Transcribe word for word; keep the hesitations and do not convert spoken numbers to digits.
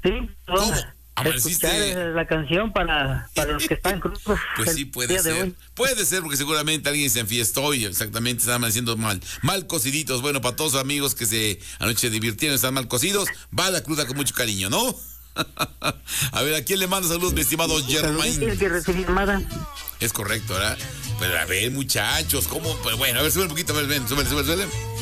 Sí, ¿Cómo? ¿Amaneciste? Escuchar la canción para, para los que están cruzos. Pues sí, puede ser. Puede ser porque seguramente alguien se enfiestó y exactamente están amaneciendo mal. Mal cociditos. Bueno, para todos los amigos que se anoche se divirtieron, están mal cocidos, va la cruda con mucho cariño, ¿no? A ver, ¿a quién le mando saludos, mi estimado Germain? ¿Tienes que recibir nada? Es correcto, ¿verdad? Pero a ver, muchachos, ¿cómo? Pues bueno, a ver, sube un poquito, a ver, ven, sube, sube, sube.